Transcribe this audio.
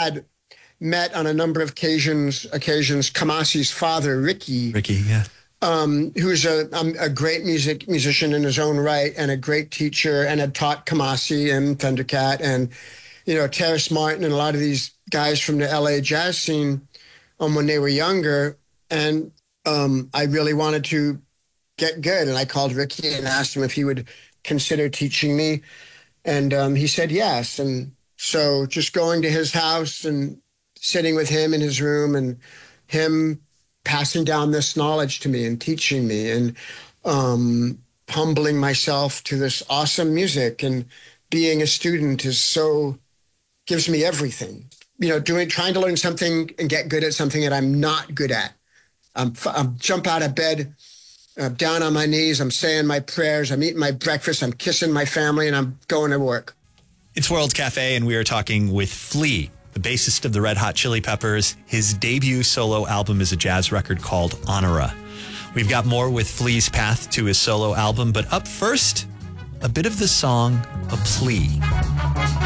had met on a number of occasions Kamasi's father, Ricky. Ricky, yeah. Who's a great musician in his own right and a great teacher, and had taught Kamasi and Thundercat and, Terrace Martin and a lot of these guys from the LA jazz scene when they were younger. And I really wanted to get good. And I called Ricky and asked him if he would consider teaching me. And he said yes. And so just going to his house and sitting with him in his room and him passing down this knowledge to me and teaching me and humbling myself to this awesome music, and being a student gives me everything. Trying to learn something and get good at something that I'm not good at. I'm jump out of bed, down on my knees, I'm saying my prayers, I'm eating my breakfast, I'm kissing my family, and I'm going to work. It's World Cafe, and we are talking with Flea, the bassist of the Red Hot Chili Peppers. His debut solo album is a jazz record called Honora. We've got more with Flea's path to his solo album, but up first, a bit of the song A Plea.